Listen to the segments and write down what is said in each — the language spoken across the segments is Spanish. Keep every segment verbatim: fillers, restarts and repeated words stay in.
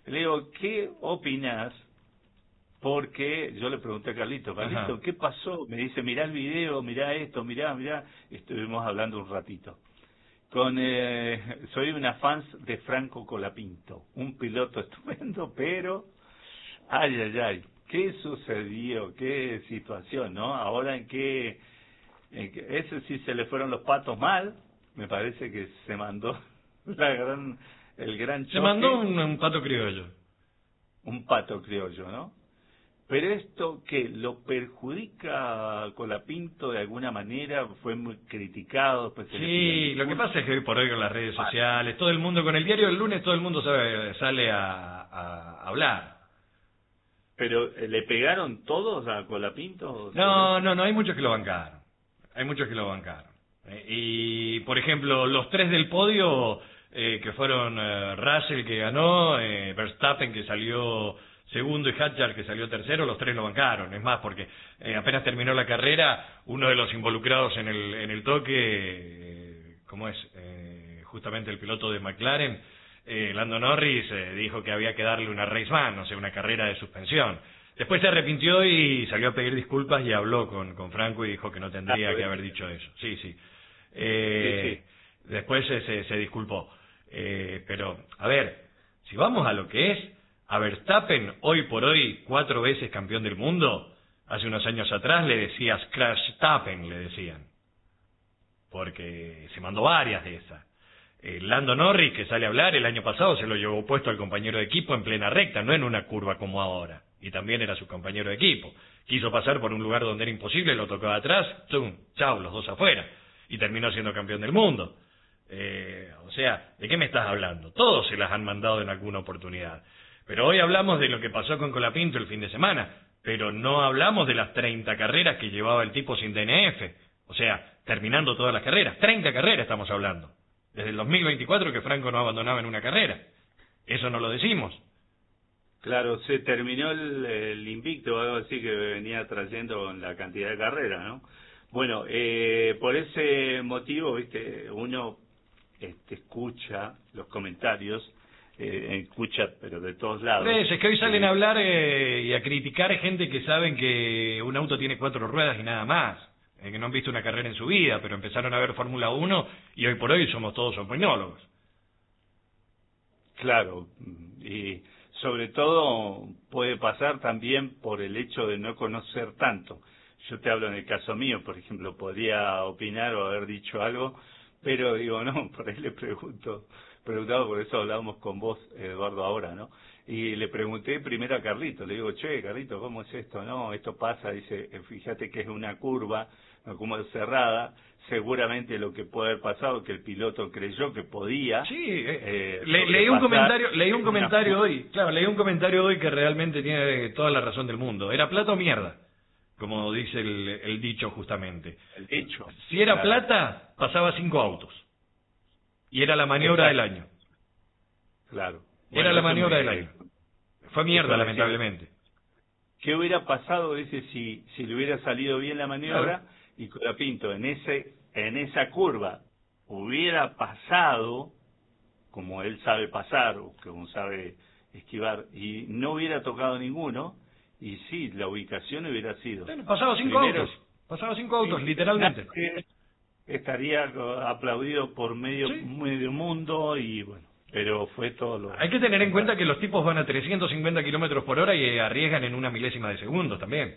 Le digo, ¿qué opinás? Porque yo le pregunté a Carlito, Carlito, Ajá. ¿qué pasó? Me dice, mirá el video, mirá esto, mirá, mirá. Estuvimos hablando un ratito. Con eh, Soy una fan de Franco Colapinto, un piloto estupendo, pero, ay, ay, ay, ¿qué sucedió? ¿Qué situación, no? Ahora en qué, en qué ese sí se le fueron los patos mal, me parece que se mandó la gran, el gran choque. Se mandó un, un pato criollo. Un pato criollo, ¿no? Pero esto que lo perjudica a Colapinto de alguna manera, fue muy criticado. Pues se le Sí, pide lo que pasa es que hoy por hoy con las redes Ah. sociales, todo el mundo, con el diario del lunes, todo el mundo sabe, sale a, a hablar. Pero eh, ¿le pegaron todos a Colapinto? No, no, no, hay muchos que lo bancaron. Hay muchos que lo bancaron. Eh, y, por ejemplo, los tres del podio, eh, que fueron eh, Russell, que ganó, eh, Verstappen, que salió segundo, y Hadjar, que salió tercero, los tres lo bancaron. Es más, porque eh, apenas terminó la carrera, uno de los involucrados en el, en el toque, eh, ¿cómo es? Eh, justamente el piloto de McLaren, eh, Lando Norris, eh, dijo que había que darle una race ban, o sea, una carrera de suspensión. Después se arrepintió y salió a pedir disculpas y habló con, con Franco y dijo que no tendría que haber dicho eso. Sí, sí. Eh, sí, sí. Después se, se, se disculpó. Eh, pero, a ver, si vamos a lo que es, a Verstappen, hoy por hoy, cuatro veces campeón del mundo, hace unos años atrás le decías Crashtappen, le decían. Porque se mandó varias de esas. Eh, Lando Norris, que sale a hablar, el año pasado se lo llevó puesto al compañero de equipo en plena recta, no en una curva como ahora. Y también era su compañero de equipo. Quiso pasar por un lugar donde era imposible, lo tocó de atrás, ¡tum! Chau, los dos afuera. Y terminó siendo campeón del mundo. Eh, o sea, ¿de qué me estás hablando? Todos se las han mandado en alguna oportunidad. Pero hoy hablamos de lo que pasó con Colapinto el fin de semana, pero no hablamos de las treinta carreras que llevaba el tipo sin D N F. O sea, terminando todas las carreras. treinta carreras estamos hablando. Desde el dos mil veinticuatro que Franco no abandonaba en una carrera. Eso no lo decimos. Claro, se terminó el, el invicto o algo así que venía trayendo en la cantidad de carreras, ¿no? Bueno, eh, por ese motivo, viste, uno este, escucha los comentarios, eh, escucha, pero de todos lados. ¿Ves? Es que hoy salen a hablar eh, y a criticar gente que saben que un auto tiene cuatro ruedas y nada más. Eh, que no han visto una carrera en su vida, pero empezaron a ver Fórmula uno y hoy por hoy somos todos opinólogos. Claro, y sobre todo puede pasar también por el hecho de no conocer tanto. Yo te hablo en el caso mío, por ejemplo, podría opinar o haber dicho algo, pero digo, no, por ahí le pregunto, preguntado, por eso hablábamos con vos, Eduardo, ahora, ¿no? Y le pregunté primero a Carlito, le digo, che, Carlito, ¿cómo es esto? No, esto pasa, dice, fíjate que es una curva, no como es cerrada, seguramente lo que puede haber pasado que el piloto creyó que podía. Sí, eh, eh, le, leí un comentario, leí un una... comentario hoy, claro, leí un comentario hoy que realmente tiene toda la razón del mundo. Era plata o mierda, como dice el, el dicho justamente. El dicho. Si era Claro. plata, pasaba cinco autos. Y era la maniobra Exacto. del año. Claro. Era Bueno, la eso maniobra me- del año. Fue mierda, eso me- lamentablemente. ¿Qué hubiera pasado, dice, si, si le hubiera salido bien la maniobra Claro. y Colapinto en ese en esa curva hubiera pasado como él sabe pasar o como sabe esquivar y no hubiera tocado ninguno y sí, la ubicación hubiera sido Bueno, pasaba cinco primero, autos. Pasaba cinco autos, sí, literalmente. estaría aplaudido por medio Sí. medio mundo y bueno, pero fue todo lo... Hay que tener en cuenta que los tipos van a trescientos cincuenta kilómetros por hora y arriesgan en una milésima de segundo también.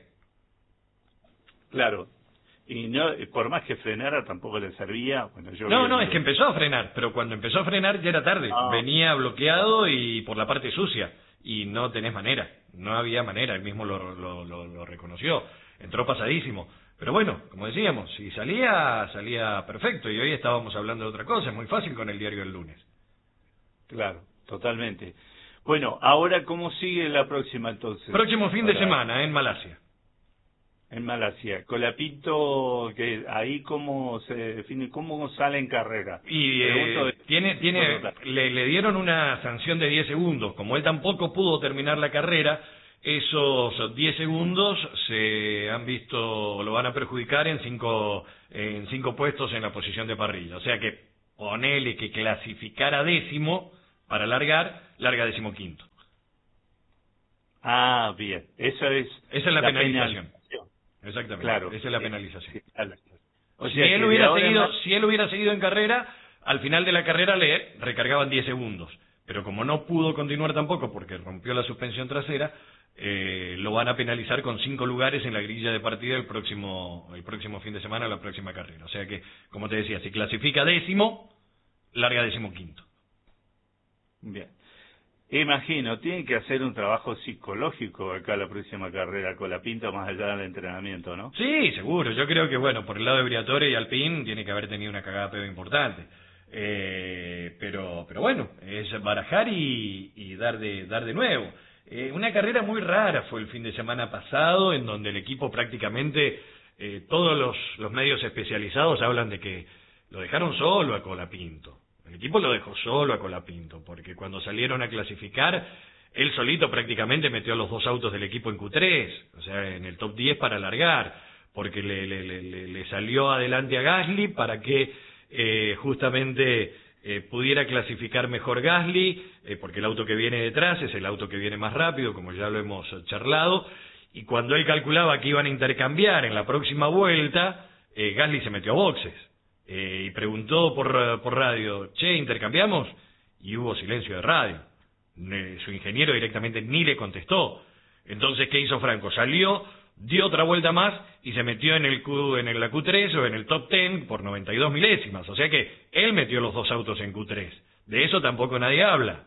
Claro. Y no, por más que frenara tampoco le servía. Bueno, yo No, vi no, el- es que empezó a frenar, pero cuando empezó a frenar ya era tarde. Ah. Venía bloqueado y por la parte sucia. Y no tenés manera. No había manera. Él mismo lo, lo, lo, lo reconoció. Entró pasadísimo. Pero bueno, como decíamos, si salía, salía perfecto. Y hoy estábamos hablando de otra cosa. Es muy fácil con el diario del lunes. Claro, totalmente. Bueno, ahora, ¿cómo sigue la próxima entonces? Próximo fin de Para- semana en Malasia. En Malasia. Colapinto, que ahí cómo se define, cómo sale en carrera. Y Pregunto eh, de- tiene, tiene, Bueno, le, le dieron una sanción de diez segundos. Como él tampoco pudo terminar la carrera, esos diez segundos se han visto, lo van a perjudicar en cinco, en cinco puestos en la posición de parrilla. O sea que ponele que clasificara décimo para largar, larga decimoquinto. Ah, bien. Eso es... Esa es la, la penalización. penalización. Exactamente. Claro. Esa es la penalización. Sí, claro. O si, sea, él hubiera seguido, más... si él hubiera seguido en carrera, al final de la carrera le recargaban diez segundos. Pero como no pudo continuar tampoco porque rompió la suspensión trasera, eh, lo van a penalizar con cinco lugares en la grilla de partida el próximo, el próximo fin de semana, la próxima carrera. O sea que, como te decía, si clasifica décimo, larga decimoquinto. Bien. Imagino, tienen que hacer un trabajo psicológico acá la próxima carrera con la Pinto más allá del entrenamiento, ¿no? Sí, seguro. Yo creo que, bueno, por el lado de Briatore y Alpine tiene que haber tenido una cagada peor importante. Eh, pero, pero bueno, es barajar y, y dar de, dar de nuevo. Eh, una carrera muy rara fue el fin de semana pasado, en donde el equipo prácticamente, eh, todos los, los medios especializados hablan de que lo dejaron solo a Colapinto. El equipo lo dejó solo a Colapinto, porque cuando salieron a clasificar, él solito prácticamente metió a los dos autos del equipo en Q tres, o sea, en el top diez para largar, porque le, le, le, le salió adelante a Gasly para que eh, justamente eh, pudiera clasificar mejor Gasly, eh, porque el auto que viene detrás es el auto que viene más rápido, como ya lo hemos charlado, y cuando él calculaba que iban a intercambiar en la próxima vuelta, eh, Gasly se metió a boxes. Eh, y preguntó por, por radio, che, ¿intercambiamos? Y hubo silencio de radio. Eh, su ingeniero directamente ni le contestó. Entonces, ¿qué hizo Franco? Salió, dio otra vuelta más y se metió en el Q, en la Q tres o en el top diez por noventa y dos milésimas. O sea que él metió los dos autos en Q tres. De eso tampoco nadie habla.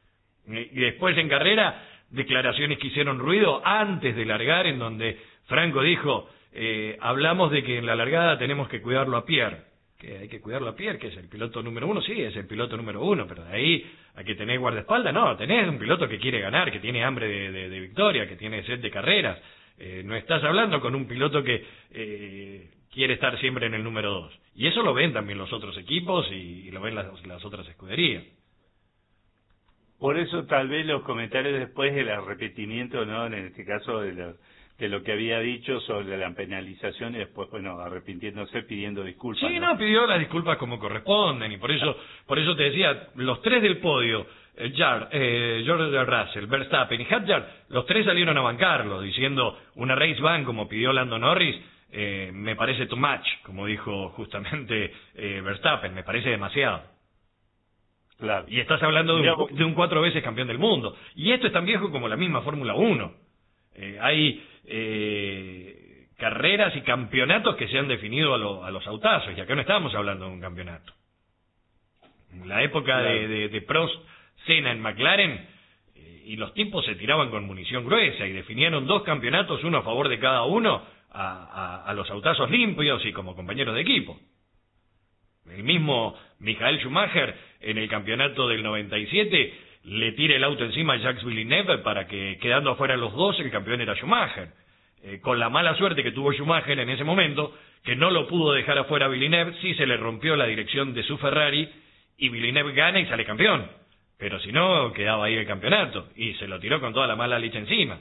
Y después en carrera, declaraciones que hicieron ruido antes de largar, en donde Franco dijo, eh, hablamos de que en la largada tenemos que cuidarlo a Pierre. Que hay que cuidarlo a Pierre, que es el piloto número uno, sí, es el piloto número uno, pero de ahí a que tenés guardaespaldas, no, tenés un piloto que quiere ganar, que tiene hambre de, de, de victoria, que tiene sed de carreras. Eh, no estás hablando con un piloto que eh, quiere estar siempre en el número dos. Y eso lo ven también los otros equipos y, y lo ven las, las otras escuderías. Por eso tal vez los comentarios después del arrepentimiento, ¿no? En este caso de lo, de lo que había dicho sobre la penalización y después, bueno, arrepintiéndose, pidiendo disculpas. Sí, no, no pidió las disculpas como corresponden y por eso, por eso te decía, los tres del podio, eh, Jar, eh, George Russell, Verstappen y Hadjar, los tres salieron a bancarlo diciendo una race ban como pidió Lando Norris. Eh, me parece too much, como dijo justamente eh, Verstappen, me parece demasiado. Claro. Y estás hablando de un, de un cuatro veces campeón del mundo. Y esto es tan viejo como la misma Fórmula uno. Eh, hay eh, carreras y campeonatos que se han definido a, lo, a los autazos, y acá no estamos hablando de un campeonato. En la época claro. de, de, de Prost, Senna en McLaren, eh, y los tipos se tiraban con munición gruesa y definieron dos campeonatos, uno a favor de cada uno, a, a, a los autazos limpios y como compañeros de equipo. El mismo Michael Schumacher en el campeonato del noventa y siete le tira el auto encima a Jacques Villeneuve para que, quedando afuera los dos, el campeón era Schumacher. Eh, con la mala suerte que tuvo Schumacher en ese momento, que no lo pudo dejar afuera a Villeneuve, sí se le rompió la dirección de su Ferrari y Villeneuve gana y sale campeón. Pero si no, quedaba ahí el campeonato y se lo tiró con toda la mala leche encima.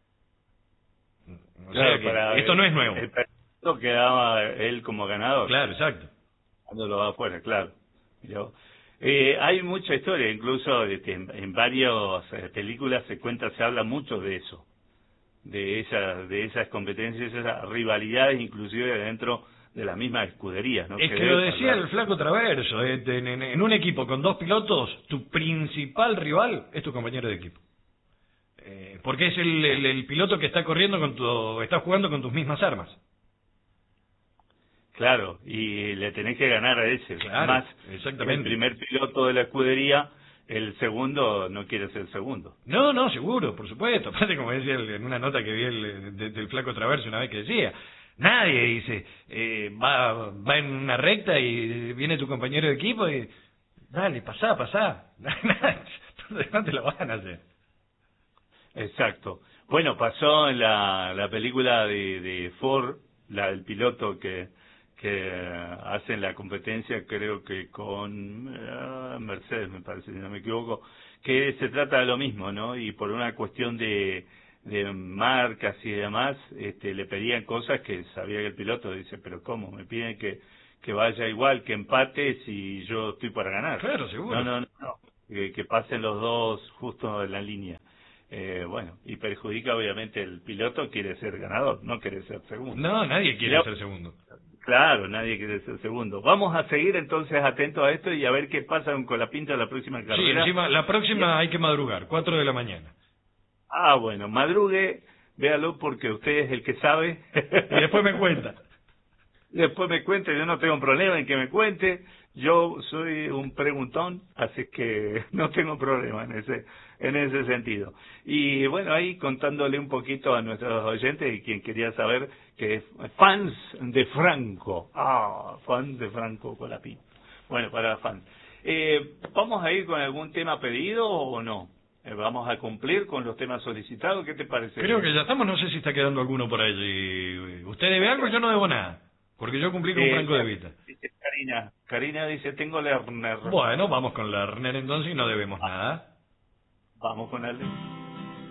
O claro, sea que para esto el, no es nuevo. El partido quedaba él como ganador. Claro, exacto. Cuando lo va afuera, claro. Pero, eh, hay mucha historia, incluso este, en, en varias eh, películas se cuenta, se habla mucho de eso, de esas, de esas competencias, esas rivalidades, inclusive dentro de las mismas escuderías, ¿no? Es que, que lo decía hablar. El flaco Traverso, eh, en, en, en un equipo con dos pilotos, tu principal rival es tu compañero de equipo. Eh, porque es el, el, el piloto que está corriendo con tu, está jugando con tus mismas armas. Claro, y le tenés que ganar a ese. Claro, más exactamente. El primer piloto de la escudería, el segundo no quiere ser el segundo. No, no, seguro, por supuesto. Aparte, como decía el, en una nota que vi el, de, del flaco Traverso una vez que decía, nadie dice, eh, va, va en una recta y viene tu compañero de equipo y dale, pasá, pasá. No te lo van a hacer. Exacto. Bueno, pasó en la, la película de, de Ford, la del piloto que que hacen la competencia, creo que con uh, Mercedes, me parece, si no me equivoco, que se trata de lo mismo, ¿no? Y por una cuestión de, de marcas y demás, este, le pedían cosas que sabía que el piloto dice, pero ¿cómo? Me piden que, que vaya igual, que empate si yo estoy para ganar. Claro, seguro. No, no, no, no. Que, que pasen los dos justo en la línea. eh, bueno, y perjudica obviamente el piloto, quiere ser ganador, no quiere ser segundo. No, nadie quiere Ya, ser segundo. Claro, nadie quiere ser segundo. Vamos a seguir entonces atentos a esto y a ver qué pasa con Colapinto en la próxima carrera. Sí, encima, la próxima hay que madrugar, cuatro de la mañana. Ah, bueno, madrugue, véalo porque usted es el que sabe. Y después me cuenta. Después me cuente, yo no tengo problema en que me cuente, yo soy un preguntón, así que no tengo problema en ese en ese sentido. Y bueno, ahí contándole un poquito a nuestros oyentes y quien quería saber que es fans de Franco, ah, fans de Franco Colapinto. Bueno, para fans. Eh, ¿Vamos a ir con algún tema pedido o no? Eh, ¿Vamos a cumplir con los temas solicitados? ¿Qué te parece? Creo que ya estamos, no sé si está quedando alguno por allí. ¿Usted debe algo? Yo no debo nada. Porque yo cumplí con Eh, Franco de Vita. Dice Karina, Karina dice, tengo Lerner. Bueno, vamos con Lerner entonces y no debemos nada. Vamos con el